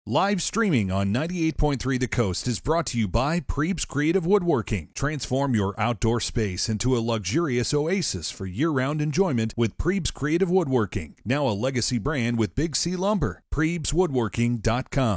Live streaming on 98.3 The Coast is brought to you by Prebes Creative Woodworking. Transform your outdoor space into a luxurious oasis for year-round enjoyment with Prebes Creative Woodworking. Now a legacy brand with Big C Lumber. PrebesWoodworking.com.